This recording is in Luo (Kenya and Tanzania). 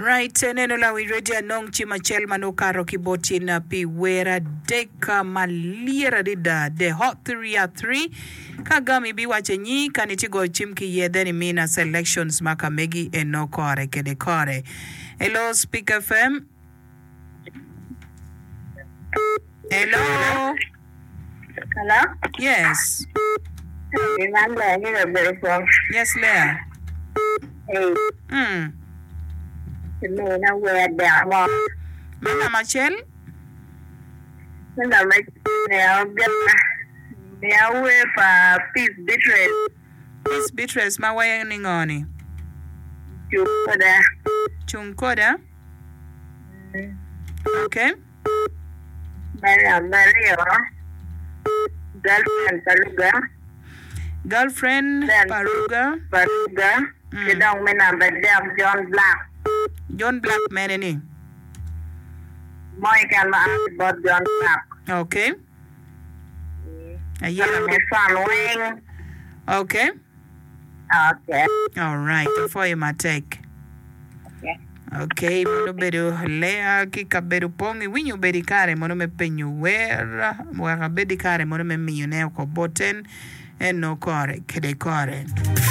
Right, neno la wiredia nong chima chel manokaro kiboti na piwera deka maliera dida de hot 3 kagami biwache nyi kanitigo chimki yedeni mina selections maka megi enokore kede kore. Hello, Speak FM. Hello. Hello? Yes. Yes, Leah. Hey. Nina where they are. Mana Machel? Nina away for peace betrayal. Peace betrayals mawaya ningoni. Chunkoda. Okay. Maria. Girlfriend Paruga. Girlfriend Paruga. The young man number John Black. John Black man any. Mike and about John Black. Okay. Son. Okay. Okay. All right. For you, my take. Okay. Okay. Mono bedo lea kika bedo pongi winyu bedi kare mono me penyu wera mwaka bedi kare mono me millionaire ko boten en no kore kede kore.